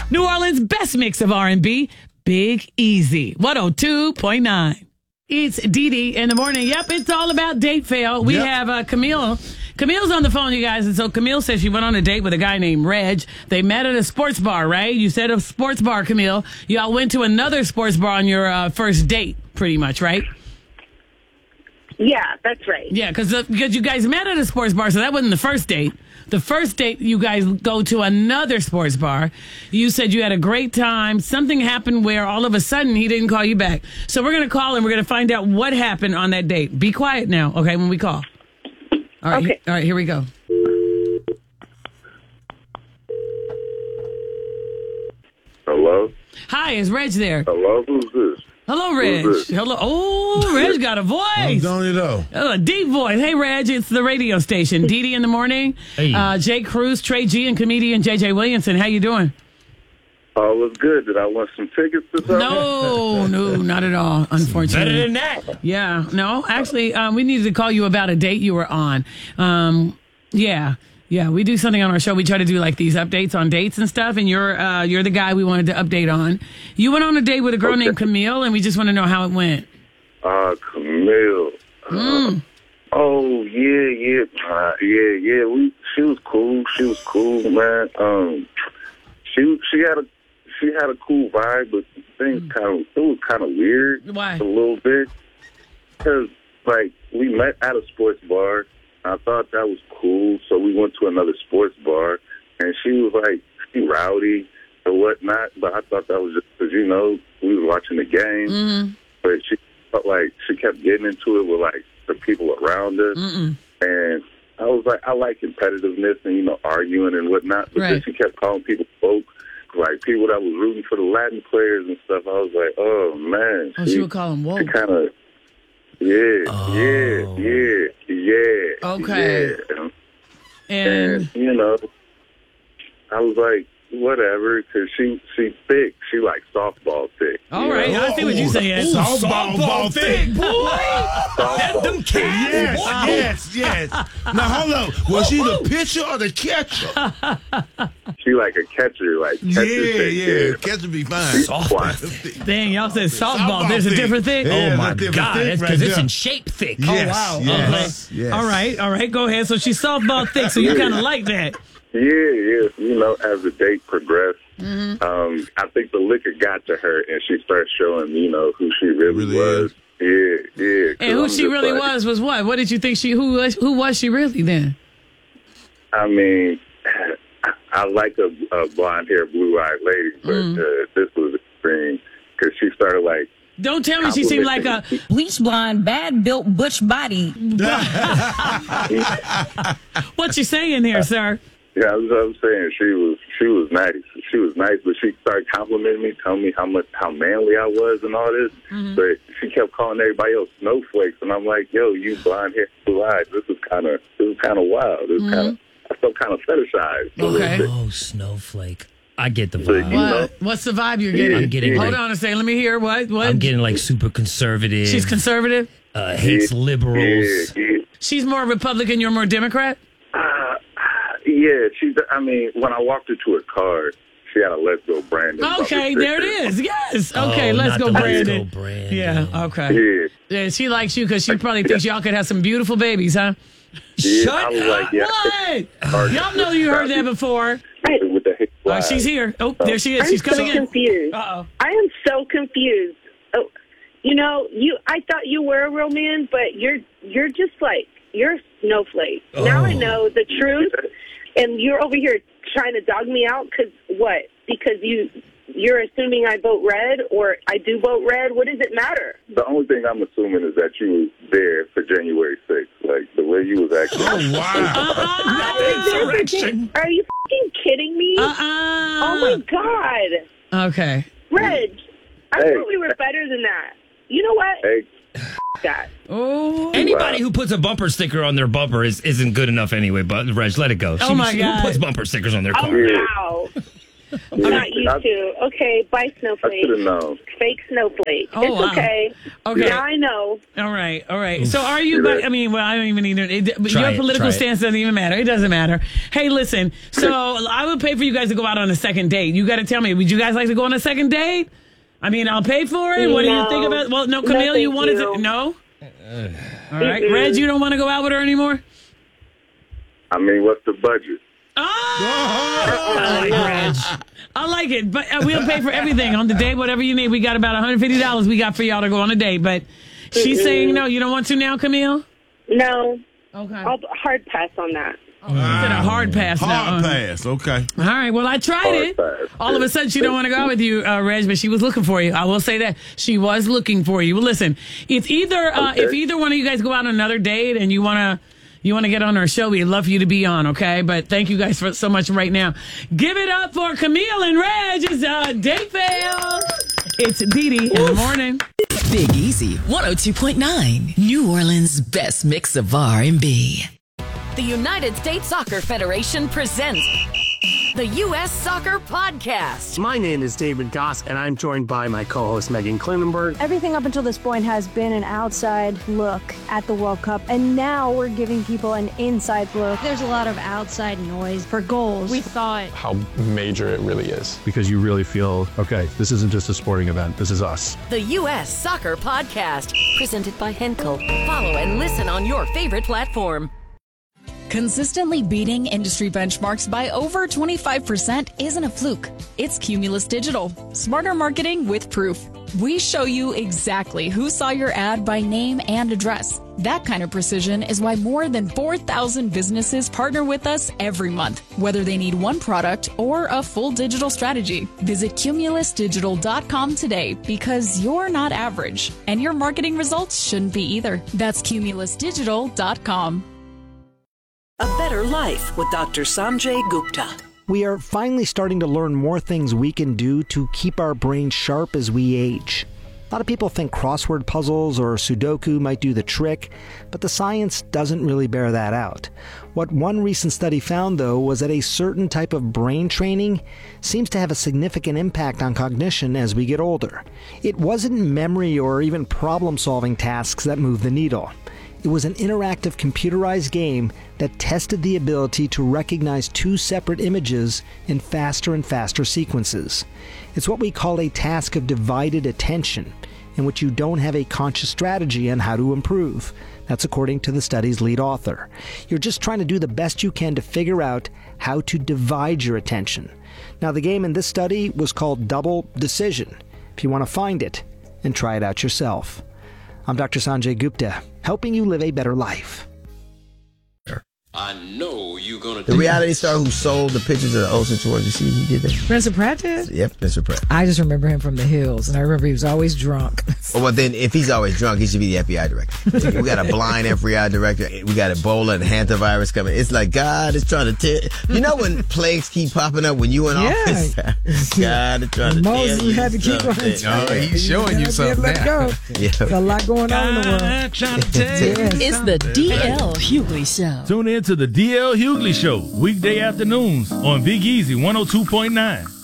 New Orleans' best mix of R&B, Big Easy, 102.9. It's Dee Dee in the morning. Yep, it's all about date fail. We have Camille. Camille's on the phone, you guys. And so Camille says she went on a date with a guy named Reg. They met at a sports bar, right? You said a sports bar, Camille. Y'all went to another sports bar on your first date, pretty much, right? Yeah, that's right. Yeah, because you guys met at a sports bar, so that wasn't the first date. The first date, you guys go to another sports bar. You said you had a great time. Something happened where all of a sudden he didn't call you back. So we're going to call and we're going to find out what happened on that date. Be quiet now, okay, when we call. All right, okay. All right, here we go. Hello? Hi, is Reg there? Hello? Who's this? Hello, Reg. Who's this? Hello. Oh, Reg got a voice. Don't you know? Oh, a deep voice. Hey, Reg, it's the radio station. Dee Dee in the morning. Hey. Jay Cruz, Trey G, and comedian JJ Williamson. How you doing? Oh, it was good. Did I want some tickets to something? No, not at all, unfortunately. Better than that. Yeah, no, actually, we needed to call you about a date you were on. Yeah, we do something on our show. We try to do like these updates on dates and stuff, and you're the guy we wanted to update on. You went on a date with a girl named Camille, and we just want to know how it went. Camille. Oh, yeah. She was cool. She was cool, man. She had a cool vibe, but things it was kind of weird. Why? A little bit. Because, like, we met at a sports bar. I thought that was cool, so we went to another sports bar, and she was, like, she rowdy or whatnot, but I thought that was just because, we were watching the game, but she felt like she kept getting into it with, like, the people around us, and I was like, I like competitiveness and, arguing and whatnot, but then she kept calling people folk. Like, people that was rooting for the Latin players and stuff, I was like, oh, man. Oh, she would call them woke. She kind of, yeah. Okay. Yeah. And I was like, whatever, because she thick. She like softball thick. all right, I see what you're saying. Softball thick, boy. Softball Them cats. Yes. Now, hold on. Was she the pitcher or the catcher? She like a catcher, like catcher thick. Yeah. Catcher be fine. Quiet. Dang, y'all said softball. There's a thick. different thing? Yeah, Oh, my that's different God. thick That's right because it's there. in shape thick. Yes, Oh, wow. Yes. Yes. All right, go ahead. So she's softball thick, so you kind of like that. Yeah. As the date progressed, I think the liquor got to her, and she started showing, who she really was. Yeah. And who she really was what? What did you think who was she really then? I mean, I like a blonde-haired, blue-eyed lady, but this was extreme because she started like. Don't tell me she seemed like a bleach blonde, bad built butch body. What you saying here, sir? Yeah, I'm saying she was nice. She was nice, but she started complimenting me, telling me how manly I was and all this. But she kept calling everybody else snowflakes, and I'm like, yo, you blonde hair, blue eyes. This was kind of wild. I felt kind of fetishized. Okay. Oh, snowflake. I get the vibe. What? What's the vibe you're getting? I'm getting Hold like, on a second. Let me hear what. I'm getting like super conservative. She's conservative. Hates liberals. Yeah. She's more Republican. You're more Democrat. Yeah, I mean, when I walked into her car, she had a Let's Go Brandon. Okay, there it is. Yes. Okay, Let's Go Brandon. Let's Go Brandon. Yeah. Okay. Yeah, she likes you because she probably thinks y'all could have some beautiful babies, huh? Yeah, Shut I was up. Like, What? Y'all know you heard that before. With the hate She's here. Oh, there she is. She's coming in. I'm so confused. Uh-oh. I am so confused. Oh, I thought you were a real man, but you're just like, you're a snowflake. Oh. Now I know the truth, and you're over here trying to dog me out because what? Because you're assuming I vote red or I do vote red. What does it matter? The only thing I'm assuming is that you was there for January 6th. Like, the way you was acting. Oh, wow. Insurrection. Are you fucking kidding me? Oh, my God. Okay. Reg, I thought we were better than that. You know what? Hey. That. Oh. Anybody who puts a bumper sticker on their bumper isn't good enough anyway, but Reg, let it go. Oh, my God. Who puts bumper stickers on their car? Oh, wow. Not you two. Okay, bye, I Snowflake. should have known. Fake Snowflake. Oh, It's wow. okay. Okay. Now I know. All right. So are you, I don't even need to, Try your it, political try it. stance doesn't even matter. It doesn't matter. Hey, listen, so I would pay for you guys to go out on a second date. You got to tell me, would you guys like to go on a second date? I mean, I'll pay for it. What do you No. think about, well, no, No, Camille, you thank wanted you. to, no? All right. Reg, you don't want to go out with her anymore? I mean, what's the budget? I like Reg. I like it, but we'll pay for everything on the date, whatever you need. We got about $150 we got for y'all to go on a date, but she's saying no. You don't want to now, Camille? No. Okay. I'll hard pass on that. It's a hard pass now. Hard pass. Okay. All right. Well, I tried Hard it. pass. All of a sudden, she don't want to go out with you, Reg, but she was looking for you. I will say that she was looking for you. Well, listen, it's either if either one of you guys go out on another date and you want to get on our show, we'd love for you to be on. Okay, but thank you guys for so much right now. Give it up for Camille and Reg. It's date fail. It's Dee Dee in the morning. Big Easy 102.9, New Orleans' best mix of R&B. The United States Soccer Federation presents the U.S. Soccer Podcast. My name is David Goss, and I'm joined by my co-host Megan Klinenberg. Everything up until this point has been an outside look at the World Cup, and now we're giving people an inside look. There's a lot of outside noise for goals. We thought how major it really is. Because you really feel, okay, this isn't just a sporting event, this is us. The U.S. Soccer Podcast, presented by Henkel. Follow and listen on your favorite platform. Consistently beating industry benchmarks by over 25% isn't a fluke. It's Cumulus Digital. Smarter marketing with proof. We show you exactly who saw your ad by name and address. That kind of precision is why more than 4,000 businesses partner with us every month, whether they need one product or a full digital strategy. Visit cumulusdigital.com today because you're not average, and your marketing results shouldn't be either. That's cumulusdigital.com. A Better Life with Dr. Sanjay Gupta. We are finally starting to learn more things we can do to keep our brains sharp as we age. A lot of people think crossword puzzles or Sudoku might do the trick, but the science doesn't really bear that out. What one recent study found, though, was that a certain type of brain training seems to have a significant impact on cognition as we get older. It wasn't memory or even problem-solving tasks that moved the needle. It was an interactive computerized game that tested the ability to recognize two separate images in faster and faster sequences. It's what we call a task of divided attention, in which you don't have a conscious strategy on how to improve. That's according to the study's lead author. You're just trying to do the best you can to figure out how to divide your attention. Now, the game in this study was called Double Decision, if you want to find it and try it out yourself. I'm Dr. Sanjay Gupta, helping you live a better life. I know you're gonna. The reality star who sold the pictures of the Ocean Tours, you see he did that? Spencer Pratt did? Yep, Spencer Pratt. I just remember him from The Hills, and I remember he was always drunk. Well, then, if he's always drunk, he should be the FBI director. We got a blind FBI director. We got Ebola and hantavirus coming. It's like God is trying to tear. You know when plagues keep popping up when you in office? God is trying to tear Moses you had to keep on. Oh, he's showing you something now. There's a lot going on in the world. It's the DL Hughley Show. Tune in to the DL Hughley Show, weekday afternoons on Big Easy 102.9.